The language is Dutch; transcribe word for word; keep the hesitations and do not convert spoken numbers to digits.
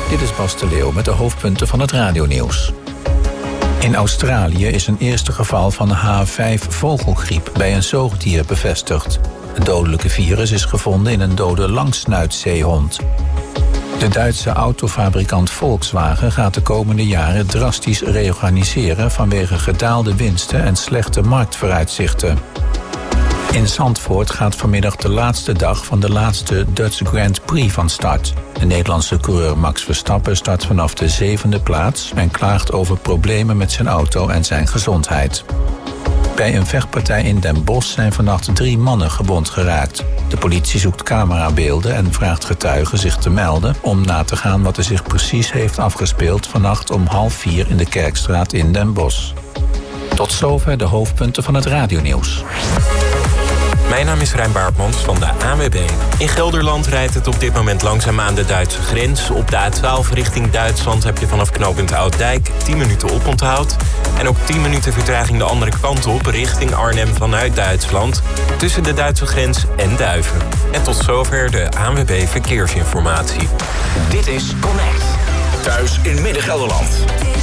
Dit is Bas de Leeuw met de hoofdpunten van het radionieuws. In Australië is een eerste geval van H vijf vogelgriep bij een zoogdier bevestigd. Het dodelijke virus is gevonden in een dode langsnuitzeehond. De Duitse autofabrikant Volkswagen gaat de komende jaren drastisch reorganiseren vanwege gedaalde winsten en slechte marktvooruitzichten. In Zandvoort gaat vanmiddag de laatste dag van de laatste Dutch Grand Prix van start. De Nederlandse coureur Max Verstappen start vanaf de zevende plaats en klaagt over problemen met zijn auto en zijn gezondheid. Bij een vechtpartij in Den Bosch zijn vannacht drie mannen gewond geraakt. De politie zoekt camerabeelden en vraagt getuigen zich te melden om na te gaan wat er zich precies heeft afgespeeld vannacht om half vier in de Kerkstraat in Den Bosch. Tot zover de hoofdpunten van het radionieuws. Mijn naam is Rijn Baartmans van de A N W B. In Gelderland rijdt het op dit moment langzaam aan de Duitse grens. Op de A twaalf richting Duitsland heb je vanaf knooppunt Ouddijk tien minuten oponthoud. En ook tien minuten vertraging de andere kant op richting Arnhem vanuit Duitsland. Tussen de Duitse grens en Duiven. En tot zover de A N W B Verkeersinformatie. Dit is Connect. Thuis in Midden-Gelderland.